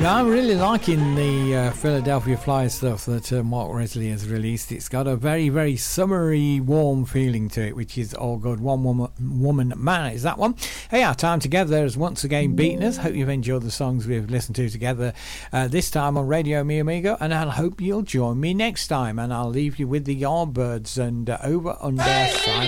I'm really liking the Philadelphia Flyers stuff that Mark Resley has released. It's got a very, very summery, warm feeling to it, which is all good. One Woman Man is that one. Hey, our time together has once again beaten us. Hope you've enjoyed the songs we've listened to together this time on Radio Mi Amigo, and I hope you'll join me next time. And I'll leave you with the Yardbirds and Over Under Silent